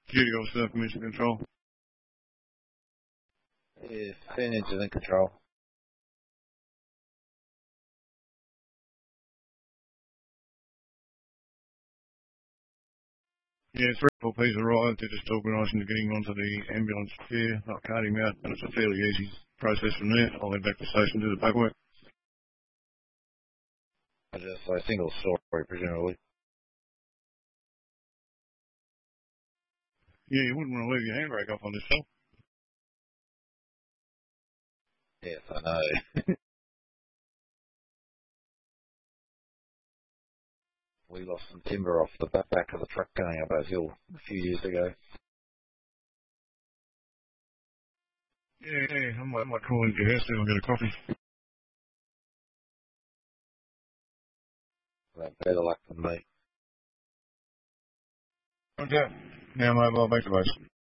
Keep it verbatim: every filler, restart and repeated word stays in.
Duty Officer, Commission Control. Yeah, fan incident control. Yeah, three or four P's arrived. They're just organising to getting onto the ambulance here. I'll cart him out, and it's a fairly easy process from there. I'll head back to the station to do the paperwork. I just a single story, presumably. Yeah, you wouldn't want to leave your handbrake off on this stuff. Yes, I know. We lost some timber off the back of the truck going up that hill a few years ago. Yeah, yeah, I might, I might call into your house and I'll get a coffee. That better luck than me. Okay. Now mobile back to base.